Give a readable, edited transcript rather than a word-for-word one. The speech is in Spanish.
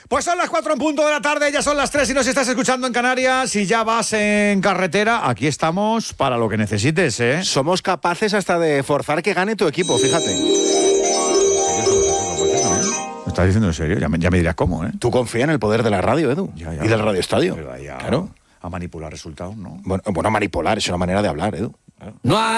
Pues son las 4 en punto de la tarde, ya son las 3 y nos estás escuchando en Canarias. Si ya vas en carretera, aquí estamos para lo que necesites, ¿eh? Somos capaces hasta de forzar que gane tu equipo, fíjate. ¿Me estás diciendo en serio? Ya me dirás cómo, ¿eh? Tú confía en el poder de la radio, Edu, Ya, y del Radio Estadio. Claro. A manipular resultados, ¿no? Bueno, manipular es una manera de hablar, Edu. No hay